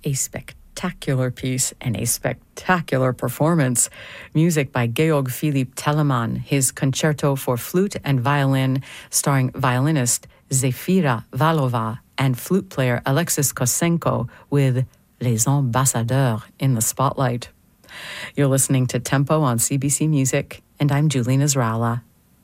A spectacular piece and a spectacular performance. Music by Georg Philipp Telemann, his concerto for flute and violin, starring violinist Zefira Valova and flute player Alexis Kosenko, with Les Ambassadeurs in the spotlight. You're listening to Tempo on CBC Music, and I'm Julie Nasrallah.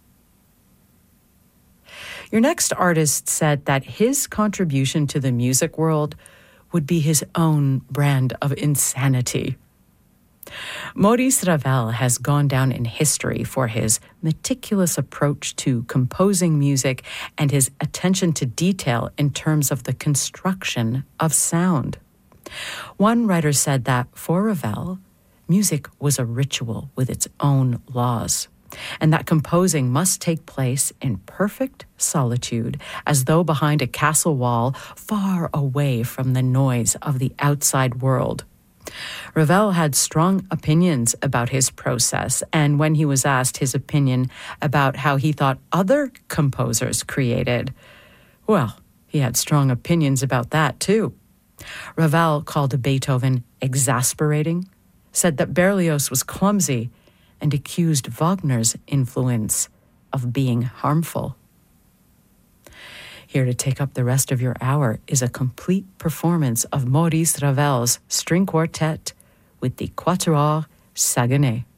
Your next artist said that his contribution to the music world would be his own brand of insanity. Maurice Ravel has gone down in history for his meticulous approach to composing music and his attention to detail in terms of the construction of sound. One writer said that for Ravel, music was a ritual with its own laws, and that composing must take place in perfect solitude, as though behind a castle wall, far away from the noise of the outside world. Ravel had strong opinions about his process, and when he was asked his opinion about how he thought other composers created, well, he had strong opinions about that too. Ravel called Beethoven exasperating, said that Berlioz was clumsy, and accused Wagner's influence of being harmful. Here to take up the rest of your hour is a complete performance of Maurice Ravel's string quartet with the Quatuor Saguenay.